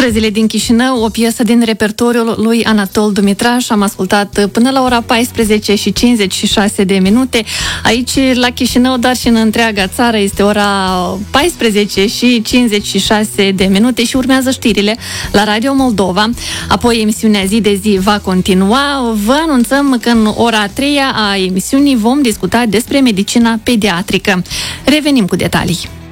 Străzile din Chișinău, o piesă din repertoriul lui Anatol Dumitraș. Am ascultat până la ora 14 și 56 de minute. Aici, la Chișinău, dar și în întreaga țară, este ora 14 și 56 de minute și urmează știrile la Radio Moldova. Apoi, emisiunea Zi de Zi va continua. Vă anunțăm că în ora a treia a emisiunii vom discuta despre medicina pediatrică. Revenim cu detalii.